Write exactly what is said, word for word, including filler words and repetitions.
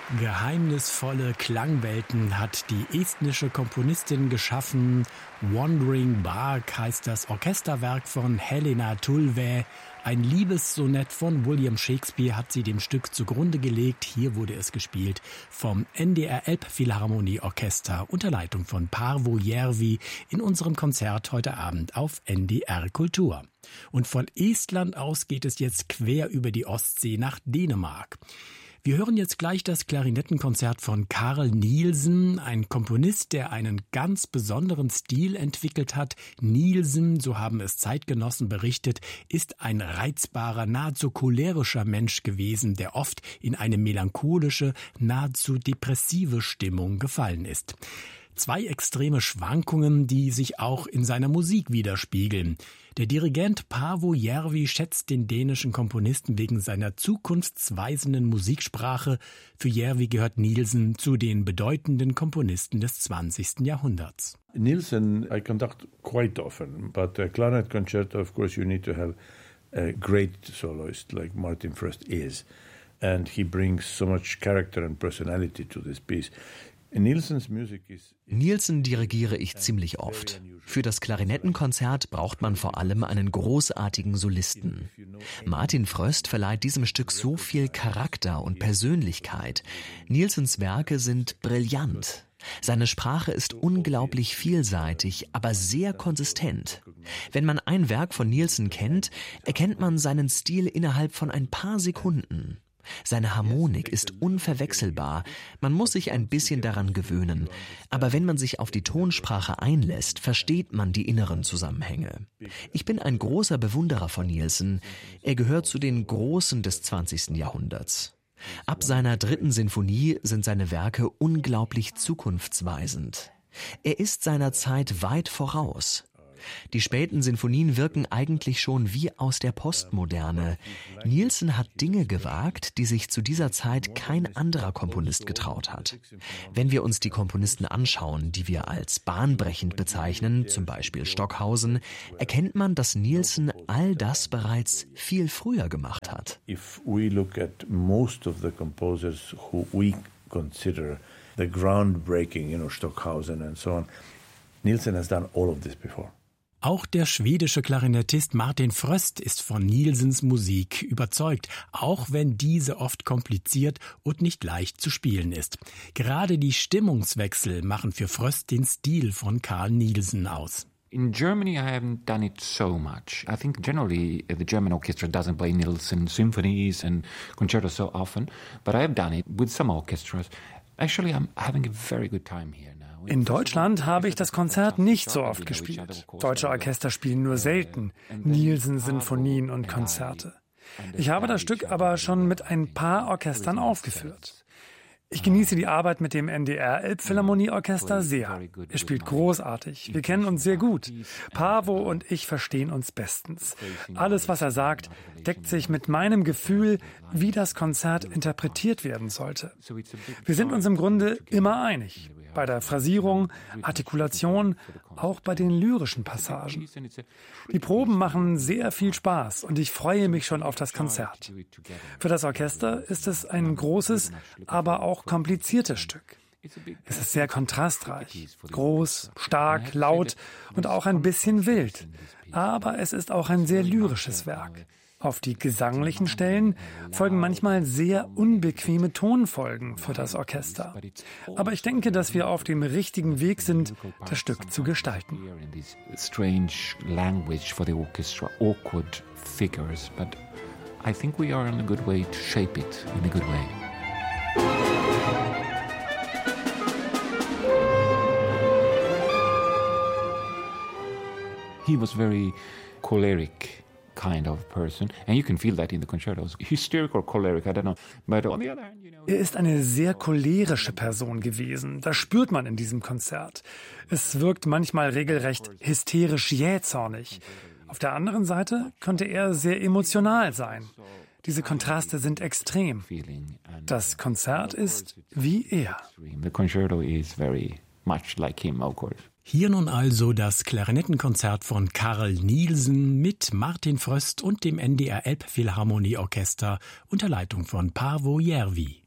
Geheimnisvolle Klangwelten hat die estnische Komponistin geschaffen. Wandering Bark heißt das Orchesterwerk von Helena Tulve. Ein Liebessonett von William Shakespeare hat sie dem Stück zugrunde gelegt. Hier wurde es gespielt vom N D R Elbphilharmonieorchester unter Leitung von Paavo Järvi in unserem Konzert heute Abend auf N D R Kultur. Und von Estland aus geht es jetzt quer über die Ostsee nach Dänemark. Wir hören jetzt gleich das Klarinettenkonzert von Carl Nielsen, ein Komponist, der einen ganz besonderen Stil entwickelt hat. Nielsen, so haben es Zeitgenossen berichtet, ist ein reizbarer, nahezu cholerischer Mensch gewesen, der oft in eine melancholische, nahezu depressive Stimmung gefallen ist. Zwei extreme Schwankungen, die sich auch in seiner Musik widerspiegeln. Der Dirigent Paavo Järvi schätzt den dänischen Komponisten wegen seiner zukunftsweisenden Musiksprache. Für Järvi gehört Nielsen zu den bedeutenden Komponisten des zwanzigsten Jahrhunderts. Nielsen I conduct quite often, but a clarinet concerto, of course, you need to have a great soloist like Martin Fröst is, and he brings so much character and personality to this piece. Nielsen dirigiere ich ziemlich oft. Für das Klarinettenkonzert braucht man vor allem einen großartigen Solisten. Martin Fröst verleiht diesem Stück so viel Charakter und Persönlichkeit. Nielsens Werke sind brillant. Seine Sprache ist unglaublich vielseitig, aber sehr konsistent. Wenn man ein Werk von Nielsen kennt, erkennt man seinen Stil innerhalb von ein paar Sekunden. Seine Harmonik ist unverwechselbar, man muss sich ein bisschen daran gewöhnen, aber wenn man sich auf die Tonsprache einlässt, versteht man die inneren Zusammenhänge. Ich bin ein großer Bewunderer von Nielsen, er gehört zu den Großen des zwanzigsten Jahrhunderts. Ab seiner dritten Sinfonie sind seine Werke unglaublich zukunftsweisend. Er ist seiner Zeit weit voraus. Die späten Sinfonien wirken eigentlich schon wie aus der Postmoderne. Nielsen hat Dinge gewagt, die sich zu dieser Zeit kein anderer Komponist getraut hat. Wenn wir uns die Komponisten anschauen, die wir als bahnbrechend bezeichnen, zum Beispiel Stockhausen, erkennt man, dass Nielsen all das bereits viel früher gemacht hat. If we look at most of the composers who we consider the groundbreaking, you know, Stockhausen and so on, Nielsen has done all of this before. Auch der schwedische Klarinettist Martin Fröst ist von Nielsens Musik überzeugt, auch wenn diese oft kompliziert und nicht leicht zu spielen ist. Gerade die Stimmungswechsel machen für Fröst den Stil von Carl Nielsen aus. In Germany, I haven't done it so much. I think generally the German orchestra doesn't play Nielsen symphonies and concertos so often, but I have done it with some orchestras. Actually, I'm having a very good time here now. In Deutschland habe ich das Konzert nicht so oft gespielt. Deutsche Orchester spielen nur selten Nielsen-Sinfonien und Konzerte. Ich habe das Stück aber schon mit ein paar Orchestern aufgeführt. Ich genieße die Arbeit mit dem N D R Elbphilharmonieorchester sehr. Er spielt großartig. Wir kennen uns sehr gut. Paavo und ich verstehen uns bestens. Alles, was er sagt, deckt sich mit meinem Gefühl, wie das Konzert interpretiert werden sollte. Wir sind uns im Grunde immer einig. Bei der Phrasierung, Artikulation, auch bei den lyrischen Passagen. Die Proben machen sehr viel Spaß und ich freue mich schon auf das Konzert. Für das Orchester ist es ein großes, aber auch kompliziertes Stück. Es ist sehr kontrastreich, groß, stark, laut und auch ein bisschen wild. Aber es ist auch ein sehr lyrisches Werk. Auf die gesanglichen Stellen folgen manchmal sehr unbequeme Tonfolgen für das Orchester. Aber ich denke, dass wir auf dem richtigen Weg sind, das Stück zu gestalten. Strange language for the orchestra, awkward figures, but I think we are on a good way to shape it in a good way. He was very choleric kind of person, and you can feel that in the concertos. Hysterical or choleric, I don't know. But on the other hand, you know, er ist eine sehr cholerische Person gewesen. Das spürt man in diesem Konzert. Es wirkt manchmal regelrecht hysterisch jähzornig. Auf der anderen Seite könnte er sehr emotional sein. Diese Kontraste sind extrem. Das Konzert ist wie er. The concerto is very much like him, of course. Hier nun also das Klarinettenkonzert von Carl Nielsen mit Martin Fröst und dem N D R Elbphilharmonieorchester unter Leitung von Paavo Järvi.